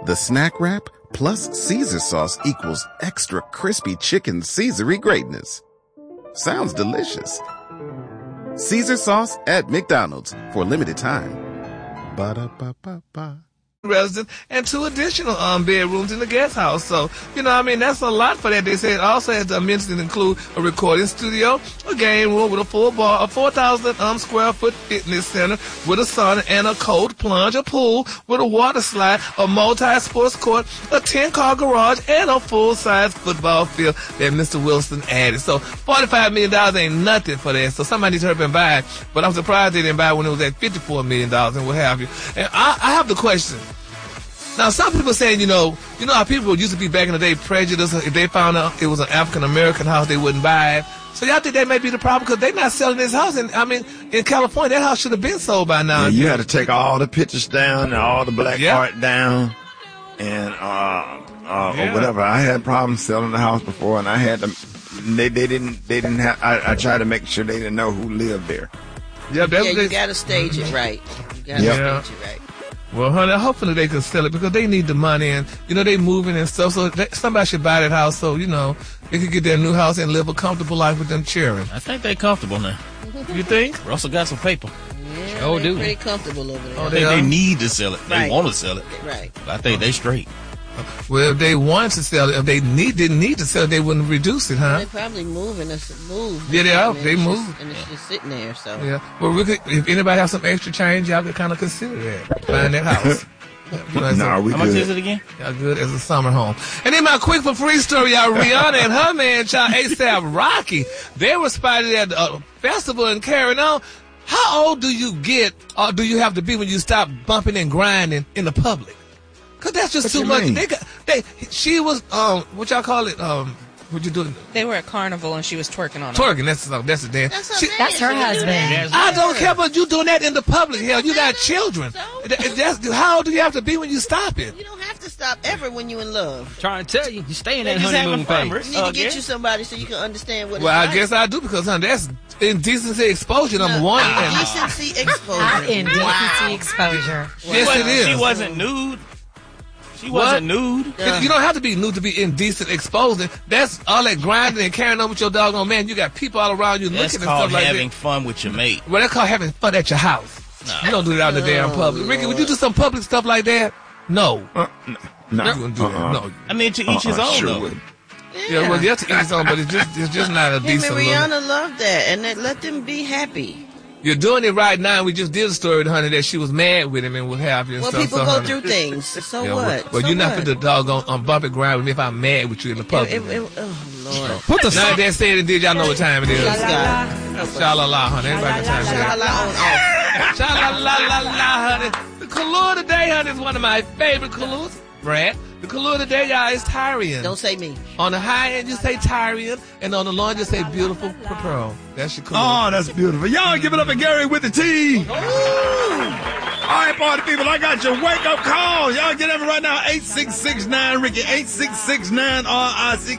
The snack wrap plus Caesar sauce equals extra crispy chicken Caesar-y greatness. Sounds delicious. Caesar sauce at McDonald's for a limited time. Ba-da-ba-ba-ba. Resident and 2 additional bedrooms in the guest house. So, that's a lot for that. They said it also has amenities that include a recording studio, a game room with a full bar, a 4,000 square foot fitness center with a sauna and a cold plunge, a pool with a water slide, a multi-sports court, a 10-car garage, and a full-size football field that Mr. Wilson added. So, $45 million ain't nothing for that. So somebody needs to hurry and buy it. But I'm surprised they didn't buy it when it was at $54 million and what have you. And I have the question. Now, some people saying, you know how people used to be back in the day prejudiced. If they found out it was an African-American house, they wouldn't buy it. So y'all think that may be the problem because they're not selling this house. And in California, that house should have been sold by now. Yeah, you had to take all the pictures down and all the black art down and or whatever. I had problems selling the house before, and I had to. They didn't have. I tried to make sure they didn't know who lived there. You got to stage it right. You got to stage it right. Well, honey, hopefully they can sell it because they need the money and, they moving and stuff. So somebody should buy that house so, they could get their new house and live a comfortable life with them children. I think they're comfortable now. You think? Russell got some paper. Yeah, they're pretty comfortable over there. I think they need to sell it. They want to sell it. Right. But I think they straight. Well, if they wanted to sell it, if they didn't need to sell it, they wouldn't reduce it, huh? They're probably moving. Yeah, they are. They moved. And it's just sitting there, so. Yeah. Well, if anybody has some extra change, y'all could kind of consider that. Buying that house. No, we good. How much is it again? Y'all good as a summer home. And then my quick for free story, y'all. Rihanna and her man, child A$AP Rocky, they were spotted at a festival in Carolina. How old do you get, or do you have to be when you stop bumping and grinding in the public? Cause that's just too much. She was what y'all call it? What you doing? They were at Carnival and she was twerking on twerking. That's the dance. That's her husband. I don't care, but you doing that in the public. Hell, you got children. How old do you have to be when you stop it? You don't have to stop ever when you're in love. Trying to tell you, you stay in that honeymoon phase. You need to get you somebody so you can understand what. Well, I guess I do because that's indecency exposure number one. Indecency exposure. Indecency exposure. Yes, it is. She wasn't nude. She wasn't nude. You don't have to be nude to be indecent exposing. That's all that grinding and carrying on with your doggone man. You got people all around you looking and stuff like that. That's called having fun with your mate. Well, that's called having fun at your house. No. You don't do that out in the damn public. Ricky, would you do some public stuff like that? No. No. You wouldn't do that. No. I mean, to each his own, sure though. Would. Yeah, well, you have to eat his own, but it's just not a decent look. Rihanna loved that, and let them be happy. You're doing it right now. We just did a story with honey that she was mad with him and what have you. Well, people go through things. So what? Well, you're not for the doggone bump and grind with me if I'm mad with you in the public. Oh, Lord. Put the now that said and did, y'all know what time it is. Sha-la-la, honey. Everybody got time for that. Sha-la-la-la-la, honey. The color today, honey, is one of my favorite colors. Brad. The color today, y'all, is Tyrian. Don't say me. On the high end, you say Tyrian, and on the low end, you say beautiful pearl. That's your color. Oh, that's beautiful. Y'all give it up for Gary with the T. All right, party people, I got your wake-up call. Y'all get them right now, 8669 Ricky, 8669 RIC.